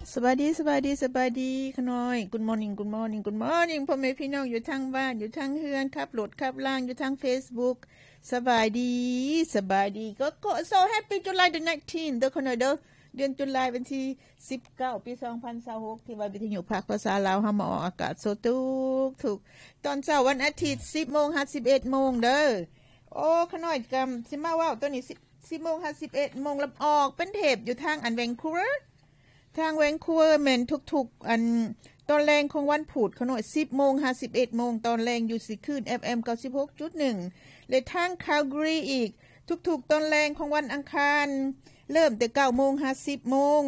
สบายดีสบายดีสบายดีขน้อย Good morning Good morning Good morning พ่อแม่พี่น้องอยู่ทางบ้านอยู่ทางเฮือนขับรถขับล่างอยู่ทาง Facebook สบายดีสบายดีก็ so happy July the 19เด้อขน้อยเด้อเดือนตุลาวันที่19ปี2026ที่ว่าวิทยุภาคภาษาลาวเฮามาออกอากาศสดทุกตอนเช้าวันอาทิตย์ 10:51 นเด้อโอ้ขน้อยกำสิมาเว้าตัวนี้ 10:51 นแล้วออกเป็นเทปอยู่ทางอันแวนคูเวอร์ทางแวนคูเวอร์แม่นทุกๆอันตอนแรงของวันพุธขน้อย 10:51 นตอนแรงอยู่สิคลื่น FM 96.1 และทางคาลการีอีกทุกๆตอนแรงของวันอังคารเริ่มแต่ 9:50 น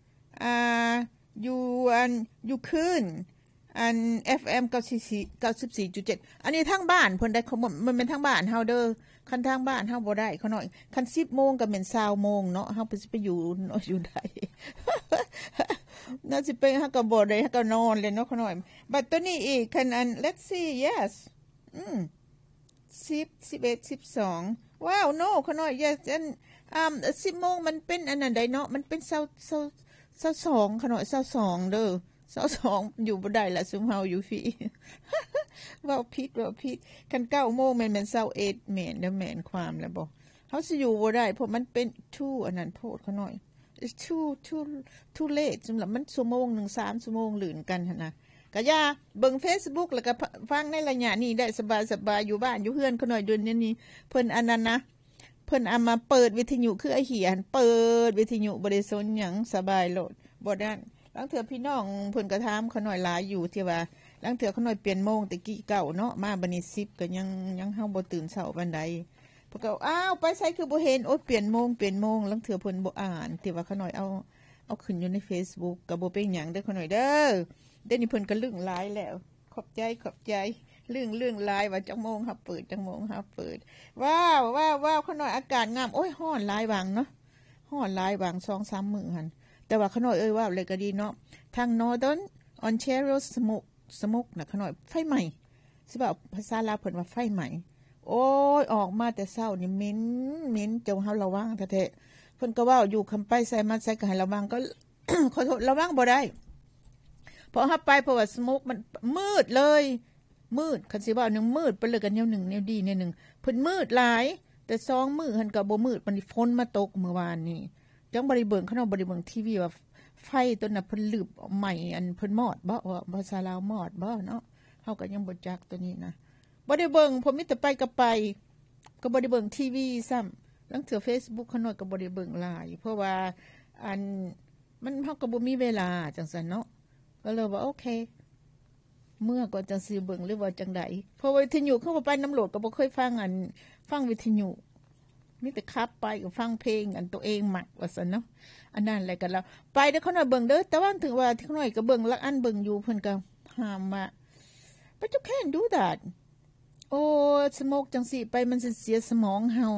อยู่ขึ้นอัน FM 94.7 อันนี้ทางบ้านเพิ่นได้มันเป็นทางบ้านเฮาเด้อคันทางบ้านเฮาบ่ได้ขน้อยคัน 10 โมงก็แม่น 20 โมงเนาะเฮาสิไปอยู่ได้น่าสิไปเฮาก็บ่ได้เฮาก็นอนเลยเนาะขน้อยบัดตัวนี้อีกคันอัน let's see yes 10 11 12ว้าว no ขน้อย yes อัน10 โมงมันเป็นอันนั้นได้เนาะมันเป็น22ขน้อย22เด้อ22อยู่บ่ได้ล่ะซุมเฮาอยู่พี่เว้าผิดคัน 9 โมงแม่น21แม่นเด้อแม่นความแล้วบ่เฮาสิอยู่บ่ได้เพราะมันเป็น2อันนั้นโพดขน้อย it's too late สำหรับมันชั่วโมงนึง3ชั่วโมงลื่นกันหั่นน่ะก็อย่าเบิ่ง Facebook แล้วก็ฟังในระยะนี้ได้สบายๆอยู่บ้านอยู่เฮือนขน้อยเดือนนี้เพิ่นอันนั้นนะเพิ่นเอามาเปิดวิทยุคือไอ้เหียนเปิดวิทยุบ่ได้สนหยังสบายโลดบ่ได้ลางเทื่อพี่น้องเพิ่นก็ถามขน้อยหลายอยู่ที่ว่าลางเทื่อขน้อยเปลี่ยนโมงตะกี้เก่าเนาะมาบัดนี้10ก็ยังเฮาบ่ตื่นเช้าปานใดเพิ่นก็อ้าวไปไสคือบ่เห็นโอ๊ยเปลี่ยนโมงลางเทื่อเพิ่นบ่อ่านที่ว่าขน้อยเอาขึ้นอยู่ใน Facebook ก็บ่เป็นหยังเด้อขน้อยเด้อเดี๋ยวนี้เพิ่นก็ลึงหลายแล้วขอบใจเรื่องหลายว่าจังโมงเฮาเปิดว้าวขน้อยอากาศงามโอ้ยร้อนหลายบางเนาะร้อนหลายบาง 2-3 มื้อหั่นแต่ว่าขน้อยเอ้ยว่าเลยก็ดีเนาะทาง Northern Ontario smoke น่ะขน้อยไฟไหม้สิว่าภาษาลาวเพิ่นว่าไฟไหม้โอ้ยออกมาแต่เช้านี่เหม็นเจ้าเฮาระวังแท้ๆเพิ่นก็เว้าอยู่คำไปใส่มาใส่ก็ให้ระวังก็ ขอโทษระวังบ่ได้พอเฮาไปเพราะว่า smoke มันมืดเลยมืดคันสิว่านึงมืดไปเลยกันแนวนึงแนวดีแนวนึงเพิ่นมืดหลายแต่2มื้อหั่นก็บ่มืดปานนี้ฝนมาตกเมื่อวานนี้จังบ่ได้เบิ่งเขาเนาะบ่ได้เบิ่งทีวีว่าไฟตัวน่ะเพิ่นลืบใหม่อันเพิ่นมอดบ่ว่าภาษาลาวมอดบ่เนาะเฮาก็ยังบ่จักตัวนี้นะบ่ได้เบิ่งผมมีแต่ไปก็ไปก็บ่ได้เบิ่งทีวีซ้ำลางเทื่อ Facebook เขาเนาะก็บ่ได้เบิ่งหลายเพราะว่าอันมันเฮาก็บ่มีเวลาจังซั่นเนาะก็เลยว่าโอเคเมื่อก่อนจังสิเบิ่งหรือว่าจังได๋เพราะวิทยุเขาบ่ไปน้ำโหลดก็บ่เคยฟังวิทยุมีแต่ขับไปก็ฟังเพลงอันตัวเองมักว่าซั่นเนาะอันนั้นแหละก็แล้วไปเด้อเขาน่ะเบิ่งเด้อแต่ว่าถึงว่าที่เขาน้อยก็เบิ่งลักอันเบิ่งอยู่เพิ่นก็ห้ามว่า but you can't do that โอ้สโมกจังสิไปมันสิเสียสมองเฮา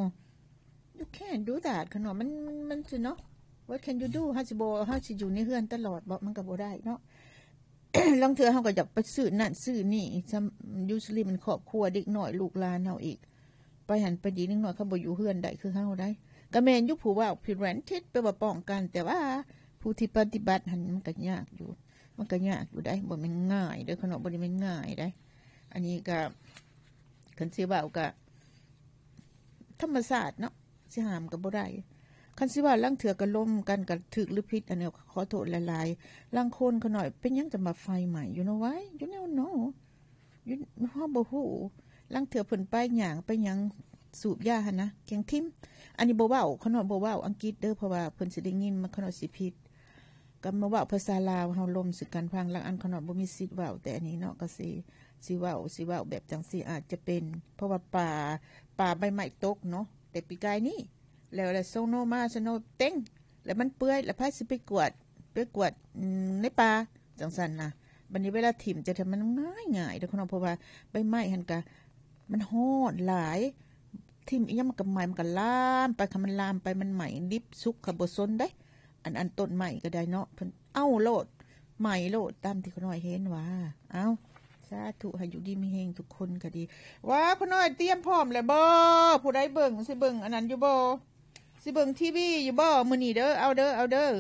you can't do that เขาเนาะมันสิเนาะ what can you do เฮาสิอยู่ในเฮือนตลอดบ่มันก็บ่ได้เนาะ ลางเทื่อเฮาก็อยากไปซื้อนั่นซื้อนี่usually มันครอบครัวเด็กน้อยลูกหลานเฮาอีกไปหันไปดีนิดหน่อยเขาบ่อยู่เฮือนได้คือเฮาได้ก็แม่นอยู่ผู้ว่า prevented แปลว่าป้องกันแต่ว่าผู้ที่ปฏิบัติหันมันก็ยากอยู่ได้บ่แม่นง่ายเด้อขนาดบ่ได้แม่นง่ายได้อันนี้ก็คันสิว่าก็ธรรมชาติเนาะสิห้ามก็บ่ได้คันสิว่าลางเทื่อก็ล้มกันก็ถึกหรือผิดอันนี้ขอโทษหลายๆลางคนขน้อยเป็นหยังจะมาไฟใหม่อยู่เนาะไว้อยู่แนวเนาะอยู่เฮาบ่ฮู้ลางเทื่อเพิ่นไปหยังไปหยังสูบยาหั่นนะแกงทิมอันนี้บ่เว้าขน้อยบ่เว้าอังกฤษเด้อเพราะว่าเพิ่นสิได้ยินมันขน้อยสิผิดก็มาเว้าภาษาลาวเฮาล้มสึกกันพังลางอันขน้อยบ่มีสิทธิ์เว้าแต่อันนี้เนาะก็สิเว้าแบบจังซี่อาจจะเป็นเพราะว่าป่าใบไม้ตกเนาะแต่ปีกายนี้แล้วโซโนมาโซโนเต็งแล้วมันเปื่อยแล้วไผสิไปกวดในป่าจังซั่นน่ะบัดนี้เวลาถิ่มจะทำมันง่ายๆเด้อขน้อยเพราะว่าใบไม้หั่นก็มันร้อนหลายทิ่มอีหยังมันก็ไหม้มันก็ลามไปคันมันลามไปมันไหม้ดิบสุกก็บ่สนได้อันต้นไม้ก็ได้เนาะเพิ่นเอาโลดไหม้โลดตามที่ขน้อยเห็นว่าเอาสาธุให้อยู่ดีมีแฮงทุกคนก็ดีว่าขน้อยเตรียมพร้อมแล้วบ่ผู้ใดเบิ่งสิเบิ่งอันนั้นอยู่บ่สิเบิ่งทีวีอยู่บ่มื้อนี้เด้อเอาเด้อ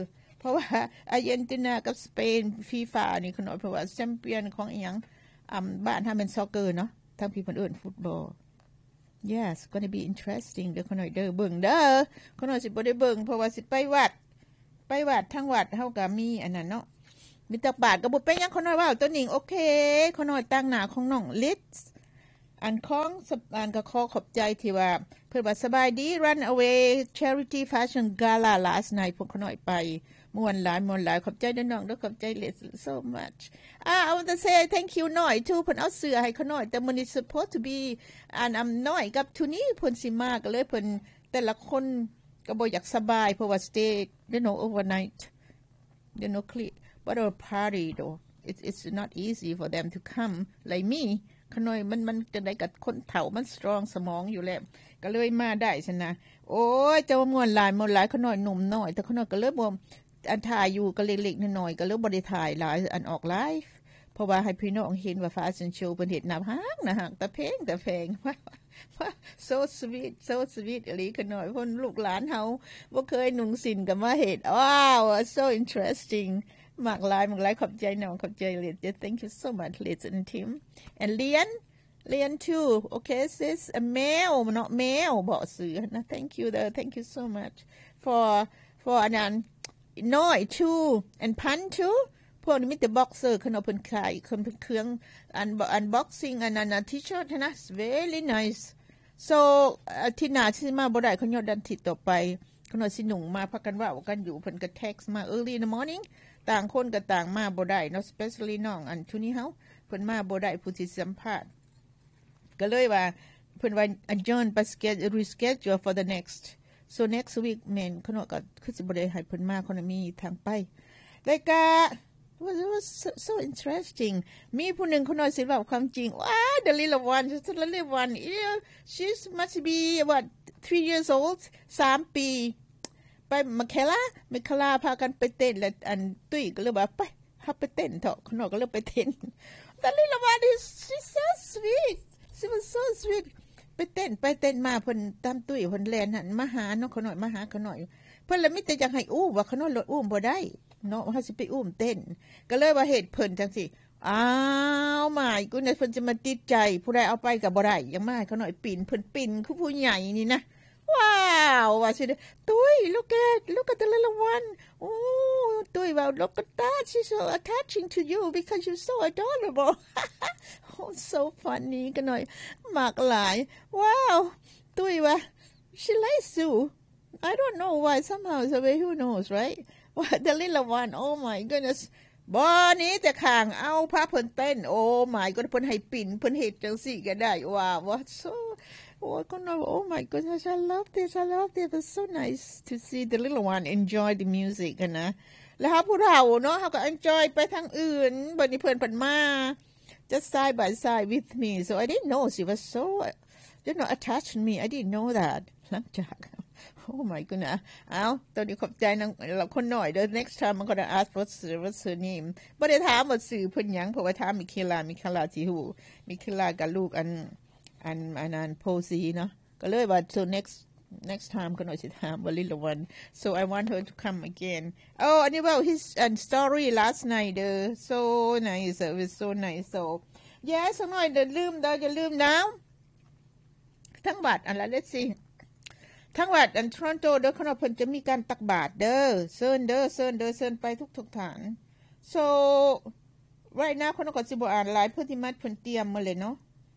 เพราะว่าอาร์เจนตินากับสเปนฟีฟ่านี่ขนาดเพราะว่าแชมเปี้ยนของอีหยังบ้านถ้าเป็นซ็อกเกอร์เนาะทั้งพี่เพิ่นเอิ้นฟุตบอล Yes gonna be interesting เด้อขนาดเด้อเบิ่งเด้อขนาดสิบ่ได้เบิ่งเพราะว่าสิไปวัดทั้งวัดเฮาก็มีอันนั้นเนาะมีตักบาตรก็บ่เป็นหยังขนาดว่าตัวหนิงโอเคขนาดตั้งหน้าของน้องลิซอันของอันก็ขอขอบใจที่ว่าเพิ่นว่าสบายดี Run Away Charity Fashion Gala last night พวกขนาดไปม่วนหลายขอบใจน้องๆเด้อขอบใจลิซ so much I want to say thank you หน่อยทูเพิ่นเอาเสื้อให้เขาหน่อยแต่มัน is supposed to be อันน้อยกับทูนี้เพิ่นสิมาก็เลยเพิ่นแต่ละคนก็บ่อยากสบายเพราะว่า stay overnight clear but our party though it's not easy for them to come like me ขน่อยมันจะได้กับคนเฒ่ามัน strong สมองอยู่แล้วก็เลยมาได้ซั่นนะโอ้ยเจ้าม่วนหลายขน่อยหนุ่มน้อยแต่ขน่อยก็เลยบ่อันถ่ายอยู่ก็เล็กๆน้อยๆก็เลยบ่ได้ถ่ายหลายอันออกไลฟ์เพราะว่าให้พี่น้องเห็นว่า Fashion Show เพิ่นเฮ็ดนับฮักแต่เพลงso sweet อีหลีขน่อยเพิ่นลูกหลานเฮาบ่เคยนุ่งสิ้นก็มาเฮ็ดว้าว so interesting มากหลายขอบใจน้องขอบใจลิซ thank you so much Liz and Tim and Lian too okay sis a male not male บอกซื้อนะ thank you so much for อันนั้นน้อย too and Pan too พวกนี้มีแต่บ็อกเซอร์ขนาดเพิ่นขายคนเพิ่นเครื่องอันบ็อกซิ่งอันนั้นทีเชิร์ตนะ very nice so ที่หน้าสิมาบ่ได้เขายอดดันทิศต่อไปขนาดสิหนุ่งมาพักกันว่ากันอยู่เพิ่นก็ text มา early in the morning ต่างคนก็ต่างมาบ่ได้เนาะ especially น้องอันชุนี้เฮาเพิ่นมาบ่ได้ผู้ที่สัมภาษณ์ก็เลยว่าเพิ่นว่า adjourn ไป reschedule for the next so next week แม่นขนาดก็คือสิบ่ได้ให้เพิ่นมาคนมีทางไปแล้วก็ it was so interesting มีผู้หนึ่งคนน้อยสิเว้าความจริงว้า the little one she must be what 3 years old 3 ปีไปมาเคลาพากันไปเต้นแล้วอันตุ้ยก็เลยว่าไปเฮาไปเต้นเถาะคนน้อยก็เลยไปเต้น the little one she's so sweet she was so sweet ไปเต้นมาเพิ่นตามตุ้ยเพิ่นแล่นหั่นมาหาน้องคนน้อยมาหาคนน้อยเพิ่นละมีแต่อยากให้อุ้มว่าคนน้อยรถอุ้มบ่ได้เนาะว่าสิไปอุ้มเต้นก็เลยว่าเหตุเพิ่นจังซี่อ้าวหมายกูเนี่ยเพิ่นจะมาติดใจผู้ใดเอาไปก็บ่ได้ยังมาเขาน้อยปิ่นเพิ่นปิ่นคือผู้ใหญ่นี่นะว้าวว่าสิตุ้ย look at the little one โอ้ตุ้ยว่า look at that she's so attaching to you because you're so adorable oh so funny กันหน่อยมากหลายว้าวตุ้ยว่า she likes you I don't know why somehow the way who knows right the little one oh my goodness บ่นี้แต่ข้างเอาพาเพิ่นเต้น oh my god เพิ่นให้ปิ่นเพิ่นเฮ็ดจังซี่ก็ได้ว้าว what so oh my goodness I love this it's so nice to see the little one enjoy the music กันนะแล้วเฮาผู้เฒ่าเนาะเฮาก็ enjoy ไปทางอื่นบัดนี้เพิ่นมา just side by side with me so I didn't know she was so attached to me I didn't know that หลังจากoh my goodness เอาตอนนี้ขอบใจนางเราคนหน่อยเด้อ next time มันก็จะ ask what's her name บ่ได้ถามว่าชื่อเพิ่นหยังเพราะว่าถามมิเคลาที่ฮู้มิเคลากับลูกอันนั้นโพซีเนาะก็เลยว่า so next time ก็หน่อยสิถามว่า little one so I want her to come again oh and about his story last night เด้อ so nice it was so nice so yes สักหน่อยอย่าลืมนะทั้งบัตรอันละ let's seeทั้งวัดอันทรอนโตเด้อเขาเพิ่นจะมีการตักบาตรเด้อเซิ้นไปทุกฐาน so right now คนก็สิบ่อ่านหลายเพิ่นที่มัดเพิ่นเตรียมมาเลยเนาะ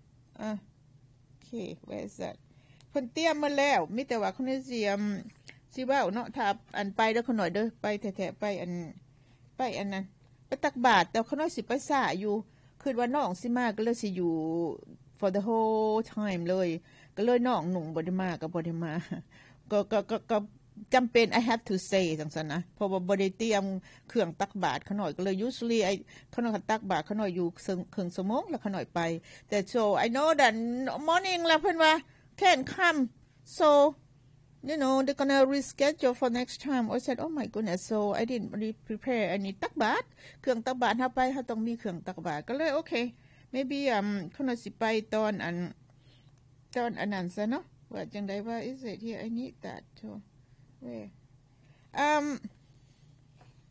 okay where is that เพิ่นเตรียมมาแล้วมีแต่ว่าคนสิเว้าเนาะถ้าอันไปเด้อคนหน่อยเด้อไปแท้ๆไปอันนั้นไปตักบาตรแต่คนน้อยสิไปซ่าอยู่คิดว่าน้องสิมาก็เลยสิอยู่ for the whole time เลยก็เลยน้องหนุ่งบ่ได้มาก็บ่ได้มาก็จำเป็น I have to say จังซั่นนะเพราะว่าบ่ได้เตรียมเครื่องตักบาตรขน้อยก็เลย usually ขน้อยตักบาตรขน้อยอยู่ครึ่งชั่วโมงแล้วขน้อยไปแต่ so I know that morning แล้วเพิ่นว่า can't come so they're gonna reschedule for next time I said oh my goodness so I didn't really prepare any ตักบาตรเครื่องตักบาตรเฮาไปเฮาต้องมีเครื่องตักบาตรก็เลยโอเค maybe ขน้อยสิไปตอนอันนั้นซะเนาะว่าจังได๋ว่า is it here I need that too where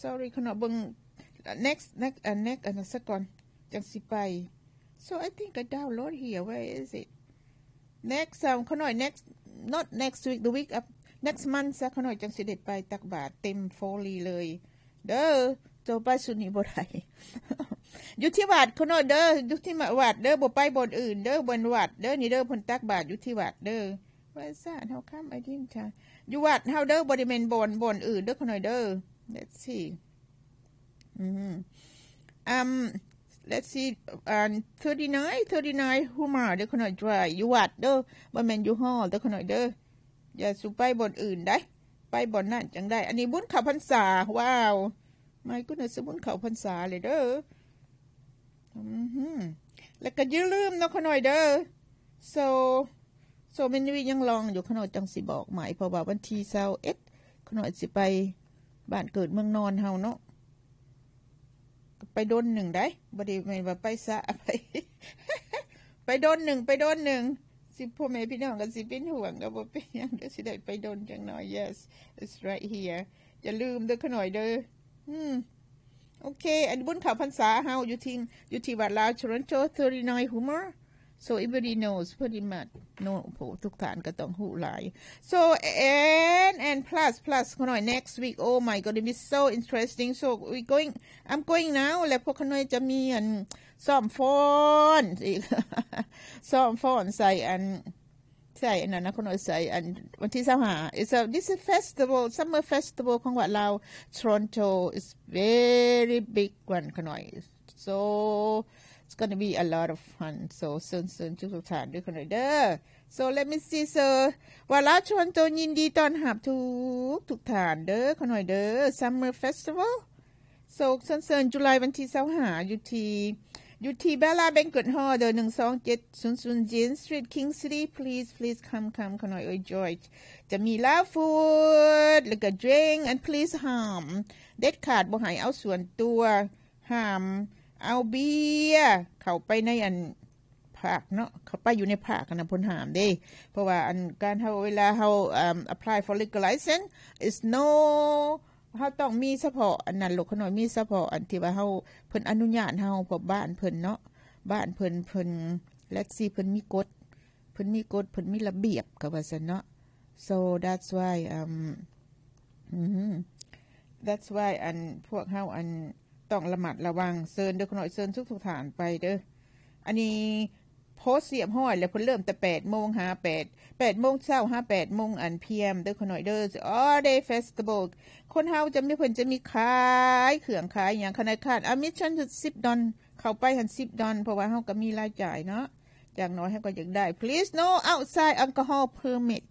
sorry ขณะเบิ่ง nextสักก่อนจังสิไป so I think I download here where is it next ขน่อย not next week the week up next month ซะขน่อยจังสิได้ไปตักบาตรเต็มโฟลีเลยเด้อโจไปสุนีบ่ได้อยู่ที่วัดขน่อยเด้ออยู่ที่วัดเด้อบ่ไปบ่อนอื่นเด้อบนวัดเด้อนี่เด้อเพิ่นตักบาตรอยู่ที่วัดเด้อ Where is that how come I didn't try อยู่วัดเฮาเด้อบ่ได้แม่นบ่อนอื่นเด้อขน่อยเด้อ let's see let's see 39 Huma เด้อขน่อย dry อยู่วัดเด้อบ่แม่นอยู่ฮอลเด้อขน่อยเด้ออย่าสุไปบ่อนอื่นได้ไปบ่อนนั่นจังได้อันนี้บุญเข้าพรรษาว้าวไม่กูน่ะสบุญเข้าพรรษาเลยเด้อแล้วก็อย่าลืมเนาะขน่อยเด้อ so มันยังลองอยู่ขน่อยจังสิบอกหมายเพราะว่าวันที่21ขน่อยสิไปบ้านเกิดเมืองนอนเฮาเนาะไปโดนหนึ่งได้บ่ได้แม่นว่าไปซะไปโดนหนึ่งสิพ่อแม่พี่น้องก็สิเป็นห่วงก็บ่เป็นหยังเดี๋ยวสิได้ไปโดนจังหน่อย yes it's right here อย่าลืมเด้อขน่อยเด้อโอเคอันบุญเข้าพรรษาเฮาอยู่ที่วัดลาว Toronto 39 Humor so everybody knows pretty much no ทุกท่านก็ต้องรู้หลาย so and plus ขน่อย next week oh my god it be so interesting so I'm going now แล้วพวกขน่อยจะมีอันซ้อมฟ้อนอีกซ้อมฟ้อนใส่อันนั้นนะขน่อยใส่อันวันที่25 this is festival summer festival ของวัดลาว Toronto is very big one ขน่อย so it's going to be a lot of fun so soonทุกท่านด้วยขน่อยเด้อ so let me see so วัดลาว Toronto ยินดีต้อนรับทุกท่านเด้อขน่อยเด้อ summer festival so ส่วนจุลายวันที่25อยู่ที่เบลล่าแบงก์เกิดฮอลล์เดอ12700 Jane Street King City please come ขน่อยenjoy จะมีลาวฟูดแล้วก็ drink and please ห้ามเด็ดขาดบ่ให้เอาส่วนตัวห้ามเอาเบียร์เข้าไปในอันภาคเนาะเข้าไปอยู่ในภาคนะเพิ่นห้ามเด้เพราะว่าอันการเฮาเวลาเฮาapply for liquor license is noเฮาต้องมีเฉพาะอันนั้นลูกขน่อยมีเฉพาะอันที่ว่าเฮาเพิ่นอนุญาตเฮาเพราะบ้านเพิ่นเนาะบ้านเพิ่น let's see เพิ่นมีกฎเพิ่นมีระเบียบก็ว่าซั่นเนาะ so that's why อันพวกเฮาอันต้องระมัดระวังเชิญเด้อขน่อยเชิญทุกท่านไปเด้ออันนี้โพสเสียบห้อยแล้วเพิ่นเริ่มแต่ 8:00 นหา 8:00 นเช้าหา 8:00 นอัน PM เด้อขน่อยเด้อ all day festival คนเฮาจะมีเพิ่นจะมีขายเครื่องขายหยังขนาดขาด admission $10 เข้าไปหัน$10เพราะว่าเฮาก็มีรายจ่ายเนาะอย่างน้อยเฮาก็อยากได้ please no outside alcohol permit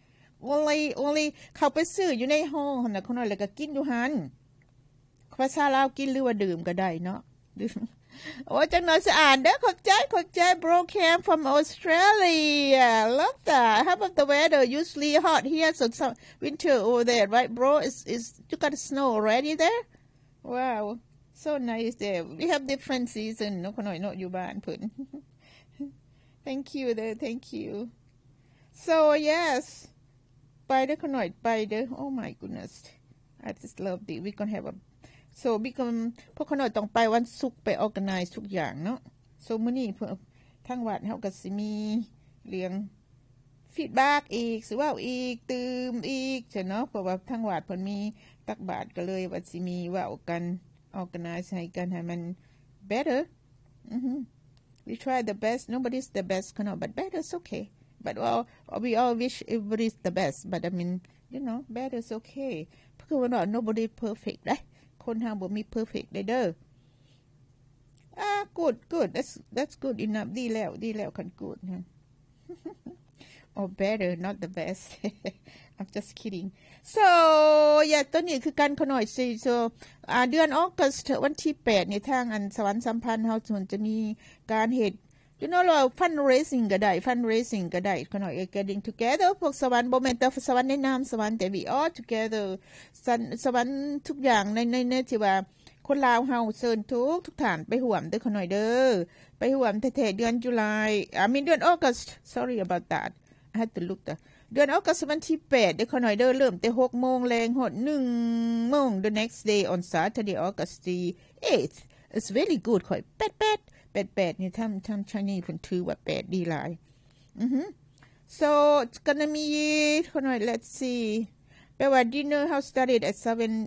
only เข้าไปซื้ออยู่ในห้องหั่นน่ะขน่อยแล้วก็กินอยู่หั่นภาษาลาวกินหรือว่าดื่มก็ได้เนาะดื่มโอ้จังหน่อยสะอาดเด้อขอบใจ bro came from Australia love that how about the weather usually hot here so some winter over there right bro is you got snow already there wow so nice there we have different season เนาะขน่อยเนาะอยู่บ้านเพิ่น thank you there thank you so yes ไปเด้อขน่อยไปเด้อ oh my goodness I just love it we gonna have a so พวกขน่อยต้องไปวันศุกร์ไป organize ทุกอย่างเนาะ so มื้อนี้ทางวัดเฮาก็สิมีเรื่อง feedback อีกสิว่าอีกตื่มอีกเนาะเพราะว่าทางวัดเพิ่นมีตักบาตรก็เลยว่าสิมีเว้ากัน organize ให้กันให้มัน better we try the best nobody's the best ขนาด but better is okay but we all wish everybody's the best but I mean you know better is okay เพราะว่า nobody perfect ได้คนเฮาบ่มี perfect ได้เด้อgood that's good enough ดีแล้วคัน good ฮะ or better not the best I'm just kidding so yeah ตัวนี้คือกันขน่อยสิ so เดือนออกัสวันที่8นี่ทางอันสวรรค์สัมพันธ์เฮาจะมีการเฮ็ด you know เรา fundraising ก็ได้ขน่อย getting together พวกสวรรค์บ่แม่นแต่สวรรค์ในนามสวรรค์แต่ we all together สวรรค์ทุกอย่างในที่ว่าคนลาวเฮาเชิญทุกท่านไปร่วมเด้อขน่อยเด้อไปร่วมแท้ๆเดือนตุลาเดือนออกัส sorry about that I had to look เดือนออกัสวันที่8เด้อขอหน่อยเด้อเริ่มแต่ 6:00 นแลงฮอด 1:00 น the next day on Saturday August the 8th it's very good ข่อย8นี่ทำ Chinese เพิ่นถือว่า8ดีหลายso it's gonna be ขอหน่อย let's see แปลว่า dinner house started at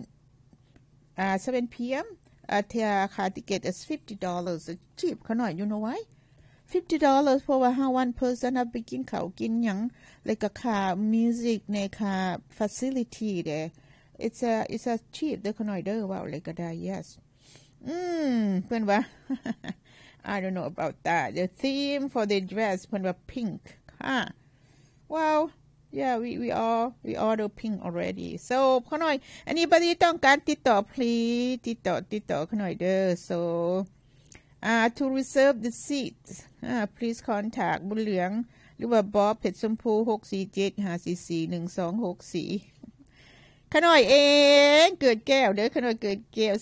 7 p.m.ค่าติเกต is $50 cheap ขอหน่อย you know why $50 เพราะว่า one person ไปกินข้าวกินหยังแล้วก็ค่า music ในค่า facility เด้ it's a cheap เด้อขอหน่อยเด้อว่าเลยก็ได้ yes เพิ่นว่า I don't know about that the theme for the dress เพิ่นว่า pink well yeah we order pink already so ขอหน่อย anybody ต้องการติดต่อ please ติดต่อขอหน่อยเด้อ so to reserve the seat please contact บุญเหลืองหรือว่าบอบเพชรชมพู647-544-1264ขน่อยเองเกิดแก้วเด้อขน่อยเกิดแก้ว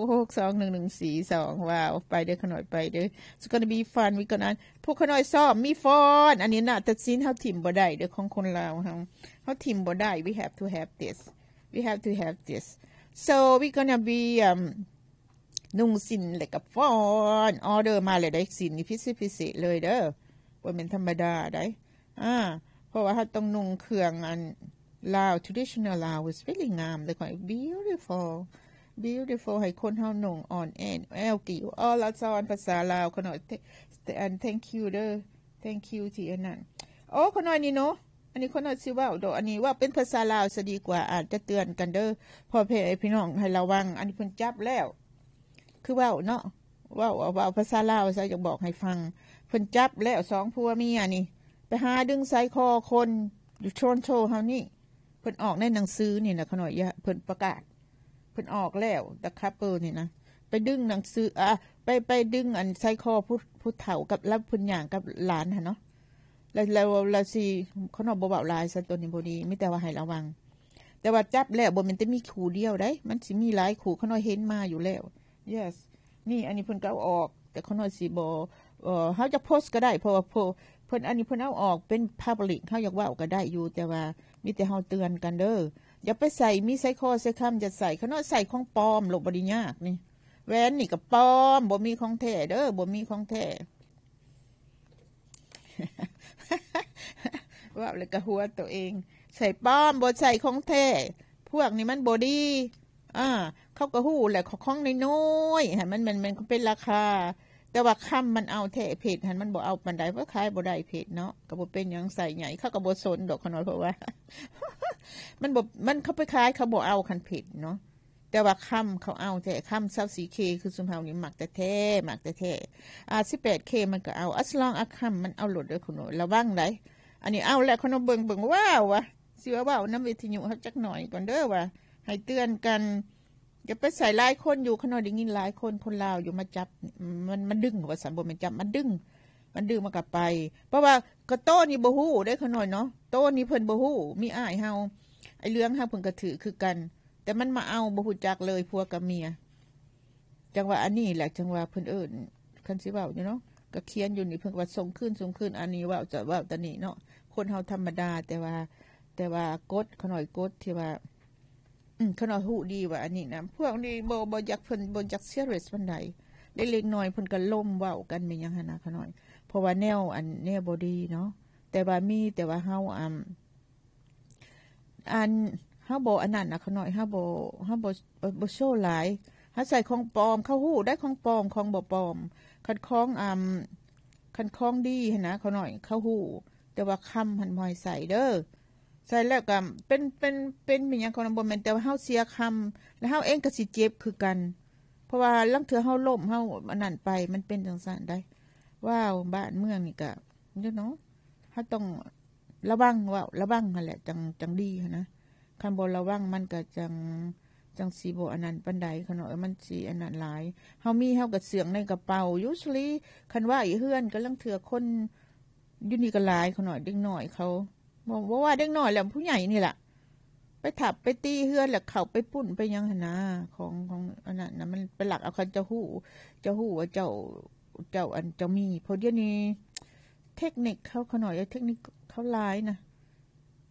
416621142ว้าวไปเด้อขน่อยไปเด้อ It's gonna be fun วิกนั้นพวกขน่อยซ้อมมีฟอนอันนี้น่ะตัดสินเฮาทิ่มบ่ได้เด้อของคนลาวเฮาทิ่มบ่ได้ we have to have this so we gonna be นุ่งสินแล้วก็ฟอนออเดอร์มาเลยได้สินนี่พิเศษเลยเด้อบ่แม่นธรรมดาได้เพราะว่าเฮาต้องนุ่งเครื่องอันลาว traditional ลาว is really งามเลยค่ะ beautiful ให้คนเฮานุ่งอ่อนแอนกิวละสอนภาษาลาวขน่อยand thank you เด้อ thank you ที่อันนั้นขน่อยนี่เนาะอันนี้คนน่ะสิเว้าดอกอันนี้ว่าเป็นภาษาลาวซะดีกว่าอาจจะเตือนกันเด้อพ่อแม่พี่น้องให้ระวังอันนี้เพิ่นจับแล้วคือเว้าเนาะเว้าภาษาลาวซะอยากบอกให้ฟังเพิ่นจับแล้ว2ผัวเมียนี่ไปหาดึงสายคอคนอยู่โทรนโตเฮานี่เพิ่นออกในหนังสือนี่นะขน่อยเพิ่นประกาศเพิ่นออกแล้วตะคัปเปอร์นี่นะไปดึงหนังสือไปดึงอันสายคอผู้เฒ่ากับรับเพิ่นหยังกับหลานหั่นเนาะแล้วสิเขาเนาะบ่เว้าหลายซะตัวนี้บ่ดีมีแต่ว่าให้ระวังแต่ว่าจับแล้วบ่แม่นแต่มีคู่เดียวได้มันสิมีหลายคู่เขาน้อยเห็นมาอยู่แล้ว yes นี่อันนี้เพิ่นก็เอาออกแต่เขาน้อยสิบ่เฮาจะโพสต์ก็ได้เพราะว่าเพิ่นอันนี้เพิ่นเอาออกเป็น public เฮาอยากเว้าก็ได้อยู่แต่ว่ามีแต่เฮาเตือนกันเด้ออย่าไปใส่มีใส่คอใส่คำจะใส่เขาน้อยใส่ของปลอมโลกบ่ได้ยากนี่แหวนนี่ก็ปลอมบ่มีของแท้เด้อบ่มีของแท้ ว่าเลยก็หัวตัวเองใส่ปลอมบ่ใส่ของแท้พวกนี้มันบ่ดีเขาก็ฮู้แหละของน้อยๆหั่นมันเป็นราคาแต่ว่าคำมันเอาแท้เพจหั่นมันบ่เอาปานใดเพราะขายบ่ได้เพจเนาะก็บ่เป็นหยังใส่ใหญ่เขาก็บ่สนดอกขนาดเพราะว่า มันเขาไปขายเขาบ่เอาคันเพจเนาะแต่ว่าคำเขาเอาแต่คำ 24K คือซุมเฮานี่มักแต่แท้18K มันก็เอาอัสลองคำมันเอาโหลดเด้อคุณระวังได้อันนี้เอาแล้วคนเบิ่งว้าววะสิว่าว้าวนำวิทยุเฮาจักหน่อยก่อนเด้อว่าให้เตือนกันอย่าไปใส่หลายคนอยู่ขนาดได้ยินหลายคนลาวอยู่มาจับมันดึงว่าสันบ่แม่นจับมันดึงมันก็ไปเพราะว่าก็โตนี่บ่ฮู้ได้ขนาดเนาะโตนี่เพิ่นบ่ฮู้มีอ้ายเฮาไอ้เรื่องเฮาเพิ่นก็ถือคือกันแต่มันมาเอาบ่ฮู้จักเลยผัวกับเมียจังว่าอันนี้แหละจังว่าเพิ่นเอิ้นคันสิเว้าอยู่เนาะก็เขียนอยู่นี่เพิ่นว่าส่งคืนอันนี้เว้าจะเว้าตะนี้เนาะคนเฮาธรรมดาแต่ว่ากฎขน่อยกฎที่ว่าขน่อยฮู้ดีว่าอันนี้นะพวกนี้บ่อยากเพิ่นบ่อยากเซียสปานใดเล็กๆน้อยเพิ่นก็ล้มเว้ากันแม่นหยังหั่นนะขน่อยเพราะว่าแนวบ่ดีเนาะแต่ว่าเฮาเฮาบ่อันนั้นน่ะขน่อยเฮาบ่โชว์หลายเฮาใส่ของปลอมเขาฮู้ได้ของปลอมของบ่ปลอมคันของดีหั่นนะขน่อยเขาฮู้แต่ว่าคำหั่นบ่ให้ใส่เด้อใส่แล้วก็เป็นมีหยังของบ่แม่นแต่ว่าเฮาเสียคำแล้วเฮาเองก็สิเจ็บคือกันเพราะว่าลางเทื่อเฮาล้มเฮาอันนั้นไปมันเป็นจังซั่นได้ว้าวบ้านเมืองนี่ก็เนาะเฮาต้องระวังนั่นแหละจังดีหั่นนะคันบ่ระวังมันก็จังสิบ่อันนั้นปานใดขนาดมันสิอันนั้นหลายเฮาก็เสืองในกระเป๋า usually คันว่าอีเฮือนก็ลางเทื่อคนอยู่นี่ก็หลายขนาดเด็กน้อยเขาบ่ว่าเด็กน้อยแล้วผู้ใหญ่นี่ล่ะไปถับไปตีเฮือนแล้วเข้าไปปุ้นไปยังหั่นนะของอันนั้นน่ะมันเป็นหลักเอาคันจะฮู้ว่าเจ้าอันเจ้ามีเพราะเดี๋ยวนี้เทคนิคเขาขนาดเทคนิคเขาหลายนะ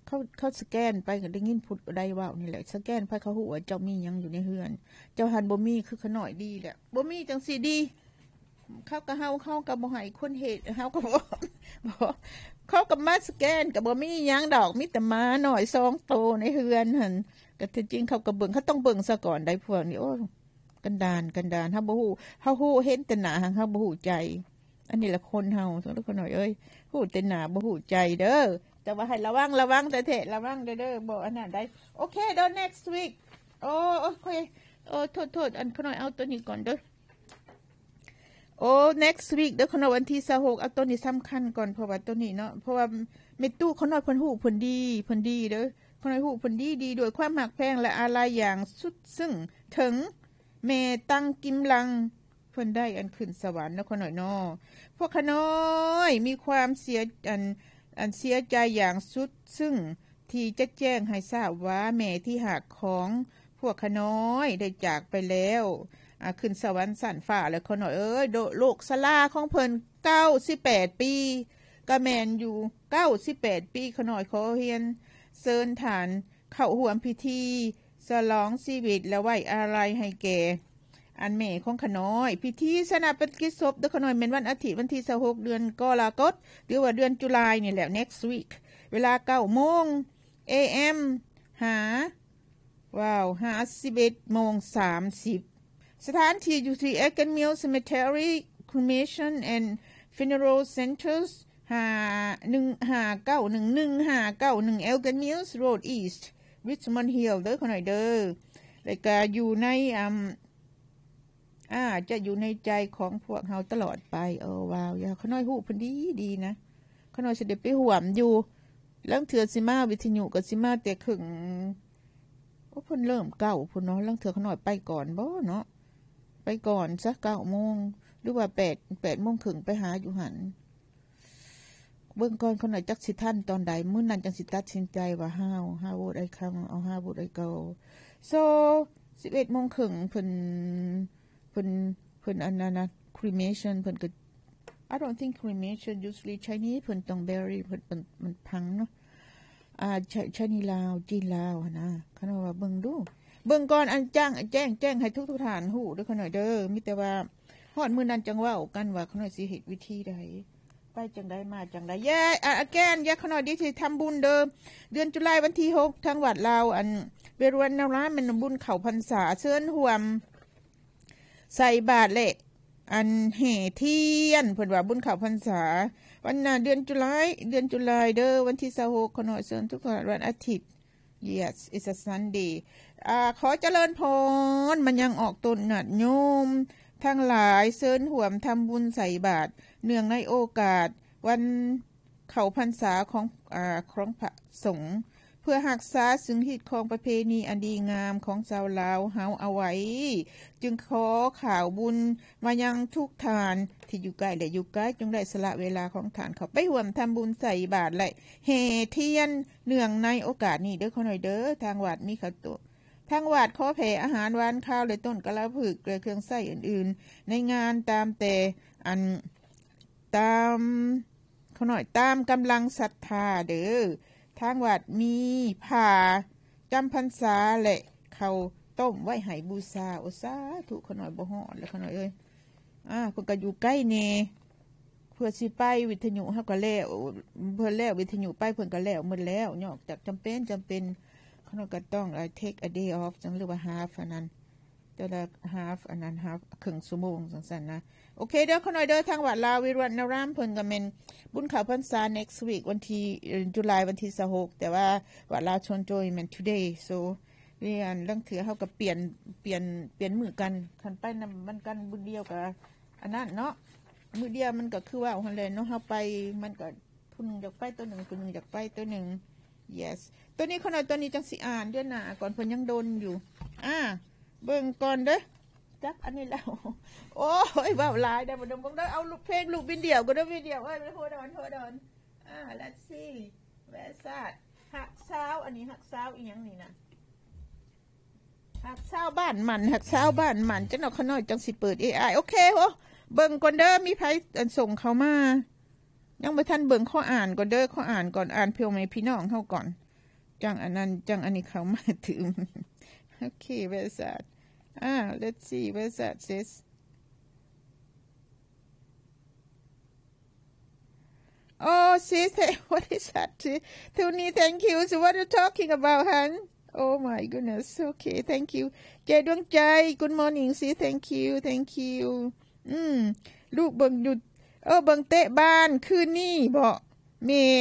เขาสแกนไปก็ได้ยินพูดได้เว้านี่แหละสแกนไปเขาฮู้ว่าเจ้ามีหยังอยู่ในเรือนเจ้าหันบ่มีคือขน้อยดีแหละบ่มีจังสิดีเขาก็เฮาก็บ่ให้คนเฮ็ดเฮาก็บ่เขาก็มาสแกนก็บ่มีหยังดอกมีแต่หมาน้อย2โตในเรือนหั่นก็ที่จริงเขาก็เบิ่งเขาต้องเบิ่งซะก่อนได้พวกนี้โอ้กันดานเฮาบ่ฮู้เฮาฮู้เห็นแต่หน้าเฮาบ่ฮู้ใจอันนี้ละคนเฮาทุกคนหน่อยเอ้ยฮู้แต่หน้าบ่ฮู้ใจเด้อแต่ว่าให้ระวังแต่เถะระวังเด้อบ่อันนั้นได้โอเคเด้อ next week โอ้โอเคโทษอันขน้อยเอาตัวนี้ก่อนเด้อโอ้ next week เด้อขน้อยวันที่26เอาตัวนี้สำคัญก่อนเพราะว่าตัวนี้เนาะเพราะว่าแม่ตู้ขน้อยเพิ่นฮู้เพิ่นดีเด้อขน้อยฮู้เพิ่นดีด้วยความหักแพงและอาลัยอย่างสุดซึ่งถึงแม่ตั้งกิมลังเพิ่นได้อันขึ้นสวรรค์เนาะขน้อยเนาะพวกขน้อยมีความเสียอันเสียใจอย่างสุดซึ่งที่จะแจ้งให้ทราบว่าแม่ที่หักของพวกขน้อยได้จากไปแล้วขึ้นสวรรค์สันฟ้าแล้วขน้อยเอ้ยโลกสลาของเพิ่น98ปีก็แม่นอยู่98ปีขน้อยขอเฮียนเชิญฐานเข้าร่วมพิธีฉลองชีวิตและไว้อาลัยให้แก่อันแม่ของขน้อยพิธีสนาปนกิจศพเด้อขน้อยเป็นวันอาทิตย์วันที่26เดือนกรกฎาคมหรือว่าเดือนตุลาคมนี่แหละ next week เวลา 9:00 AM 11:30 สถานที่อยู่ที่ Egan Mill Cemetery Cremation and Funeral Centers 1591 Egan Mills Road East Richmond Hill เด้อขน้อยเด้อแล้วก็อยู่ในจะอยู่ในใจของพวกเฮาตลอดไปว้าวอย่าขน้อยฮู้เพิ่นดีนะขน้อยสิได้ไปร่วมอยู่ลังเทื่อสิมาวิทยุก็สิมาแต่ครึ่งเพิ่นเริ่ม9พุ่นเนาะลังเทื่อขน้อยไปก่อนบ่เนาะไปก่อนสัก 9:00 นหรือว่า8:30 นไปหาอยู่หั่นเบิ่งก่อนขน้อยจักสิทันตอนใดมื้อนั้นจังสิตัดสินใจว่า how would I come or how would I go so 11:30 นเพิ่นอันนั้นนะ cremation เพิ่นก็ I don't think cremation usually Chinese เพิ่นต้อง bury เพิ่นมันพังเนาะChinese ลาวจีนลาวนะคั่นว่าเบิ่งดูเบิ่งก่อนอันแจ้งให้ทุกท่านฮู้เด้อคั่นหน่อยเด้อมีแต่ว่าฮอดมื้อนั้นจังเว้ากันว่าคั่นหน่อยสิเฮ็ดวิธีใดไปจังได๋มาจังได๋again คั่นหน่อยดิสิทำบุญเด้อเดือนตุลาคมวันที่6ทางวัดลาวอันเวรุวันนารามเป็นบุญเข้าพรรษาเชิญร่วมใส่บาตรและอันแห่เทียนเพิ่นว่าบุญเข้าพรรษาวันเดือนตุลาเด้อวันที่26ขน้อยเชิญทุกท่านวันอาทิตย์ Yes it's a Sunday ขอเจริญพรมันยังออกตนญาติโยมทั้งหลายเชิญร่วมทำบุญใส่บาตรเนื่องในโอกาสวันเข้าพรรษาของพระสงฆ์เพื่อรักษาซึ่งฮีตของประเพณีอันดีงามของชาวลาวเฮาเอาไว้จึงขอข่าวบุญมายังทุกท่านที่อยู่ใกล้และอยู่ไกลจงได้สละเวลาของท่านเข้าไปร่วมทำบุญใส่บาตรและแห่เทียนเนื่องในโอกาสนี้เด้อขอหน่อยเด้อทางวัดมีข้าวต้มทางวัดขอแผ่อาหารหวานข้าวและต้นกะลาผึกและเครื่องใช้อื่นๆในงานตามแต่อันตามขอหน่อยตามกำลังศรัทธาเด้อทางวัดมีผ้าจำพรรษาและข้าวต้มไว้ให้บูชาสาธุขน้อยบ่ฮอดแล้วขน้อยเอ้ยเพิ่นก็อยู่ใกล้แน่เพื่อสิไปวิทยุเฮาก็แล้วเพิ่นแล้ววิทยุไปเพิ่นก็แล้วหมดแล้วนอกจากจำเป็นขน้อยก็ต้องtake a day off จังหรือว่า half อันนั้นแต่ละ half อันนั้น half ครึ่งชั่วโมงจังซั่นนะโอเคเด้อขน้อยเด้อทางวัดลาววิรุวันนารามเพิ่นก็แม่นบุญเข้าพรรษา next week วันที่ตุลาคมวันที่26แต่ว่าวัดลาวชนโจยแม่น today so เรียนลังเถือเฮาก็เปลี่ยนมื้อกันคันไปนำมันกันบุญเดียวก็อันนั้นเนาะมื้อเดียวมันก็คือว่าหั่นแหละเนาะเฮาไปมันก็ผู้นึงอยากไปตัวนึงผู้นึงอยากไปตัวนึง yes ตัวนี้ขน้อยตัวนี้จังสิอ่านเดือนหน้าก่อนเพิ่นยังโดนอยู่เบิ่งก่อนเด้อจักอันนี้แล้วโอ้ยว้าวหลายได้บ่ดมบ่ได้เอาลูกเพลงลูกบินเดี่ยวก็ได้วิดีโอเอ้ยโหดอนlet's see where's that หักเช้าอันนี้หักเช้าอีหยังนี่นะหักเช้าบ้านมันหักเช้าบ้านมันจังเนาะขน้อยจังสิเปิด AI โอเคโหเบิ่งก่อนเด้อมีไผอันส่งเข้ามายังบ่ทันเบิ่งข้ออ่านก่อนเด้อข้ออ่านก่อนอ่านเพียวให้พี่น้องเฮาก่อนจังอันนั้นจังอันนี้เข้ามาถึง Okay, where's that? Let's see, where's that, sis? Oh, sis, what is that? Tony, thank you. So what are you talking about, hon? Oh my goodness. Okay, thank you. เจดวงใจ Good morning, sis. Thank you. ลูกเบิ่งอยู่เบิ่งเตะบ้านคืนนี้บ่แม่